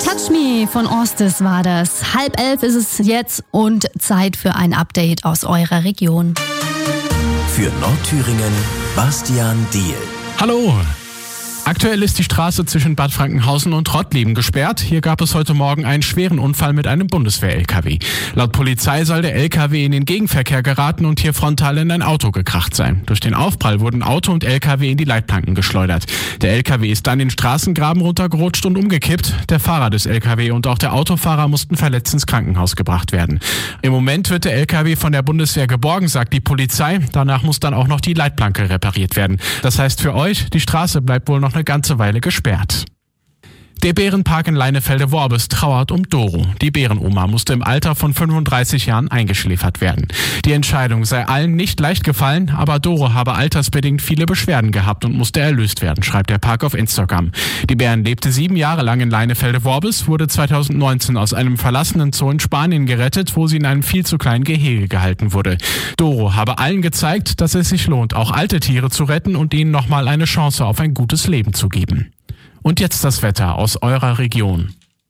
Touch Me von Orstes war das. 10:30 ist es jetzt und Zeit für ein Update aus eurer Region. Für Nordthüringen, Bastian Diehl. Hallo! Aktuell ist die Straße zwischen Bad Frankenhausen und Rottleben gesperrt. Hier gab es heute Morgen einen schweren Unfall mit einem Bundeswehr-LKW. Laut Polizei soll der LKW in den Gegenverkehr geraten und hier frontal in ein Auto gekracht sein. Durch den Aufprall wurden Auto und LKW in die Leitplanken geschleudert. Der LKW ist dann den Straßengraben runtergerutscht und umgekippt. Der Fahrer des LKW und auch der Autofahrer mussten verletzt ins Krankenhaus gebracht werden. Im Moment wird der LKW von der Bundeswehr geborgen, sagt die Polizei. Danach muss dann auch noch die Leitplanke repariert werden. Das heißt für euch, die Straße bleibt wohl noch eine ganze Weile gesperrt. Der Bärenpark in Leinefelde-Worbis trauert um Doro. Die Bärenoma musste im Alter von 35 Jahren eingeschläfert werden. Die Entscheidung sei allen nicht leicht gefallen, aber Doro habe altersbedingt viele Beschwerden gehabt und musste erlöst werden, schreibt der Park auf Instagram. Die Bären lebte 7 Jahre lang in Leinefelde-Worbis, wurde 2019 aus einem verlassenen Zoo in Spanien gerettet, wo sie in einem viel zu kleinen Gehege gehalten wurde. Doro habe allen gezeigt, dass es sich lohnt, auch alte Tiere zu retten und ihnen nochmal eine Chance auf ein gutes Leben zu geben. Und jetzt das Wetter aus eurer Region.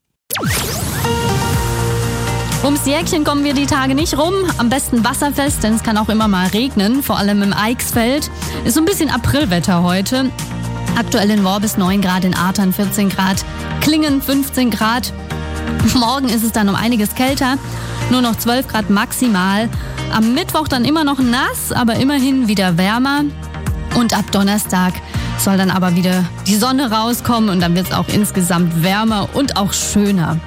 Ums Jäckchen kommen wir die Tage nicht rum. Am besten wasserfest, denn es kann auch immer mal regnen, vor allem im Eichsfeld. Ist so ein bisschen Aprilwetter heute. Aktuell in Worbis 9 Grad, in Artern 14 Grad, Klingen 15 Grad. Morgen ist es dann um einiges kälter, nur noch 12 Grad maximal. Am Mittwoch dann immer noch nass, aber immerhin wieder wärmer. Und ab Donnerstag soll dann aber wieder die Sonne rauskommen und dann wird es auch insgesamt wärmer und auch schöner.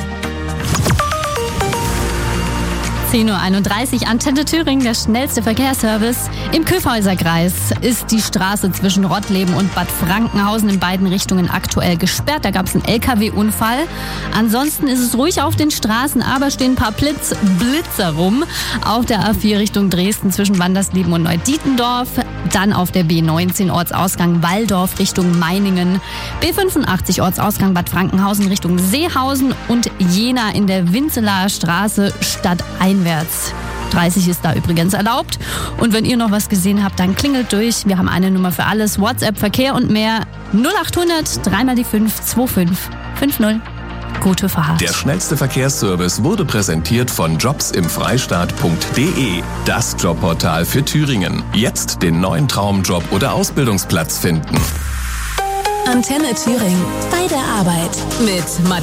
10:31 Uhr, Antenne Thüringen, der schnellste Verkehrsservice. Im Kyffhäuserkreis ist die Straße zwischen Rottleben und Bad Frankenhausen in beiden Richtungen aktuell gesperrt. Da gab es einen LKW-Unfall. Ansonsten ist es ruhig auf den Straßen, aber stehen ein paar Blitzer rum. Auf der A4 Richtung Dresden zwischen Wandersleben und Neudietendorf. Dann auf der B19 Ortsausgang Walldorf Richtung Meiningen. B85 Ortsausgang Bad Frankenhausen Richtung Seehausen und Jena in der Winzelaer Straße stadteinwärts. 30 ist da übrigens erlaubt. Und wenn ihr noch was gesehen habt, dann klingelt durch. Wir haben eine Nummer für alles. WhatsApp, Verkehr und mehr. 0800 3 mal die 5 2550. Gute Fahrt. Der schnellste Verkehrsservice wurde präsentiert von jobsimfreistaat.de. Das Jobportal für Thüringen. Jetzt den neuen Traumjob oder Ausbildungsplatz finden. Antenne Thüringen. Bei der Arbeit. Mit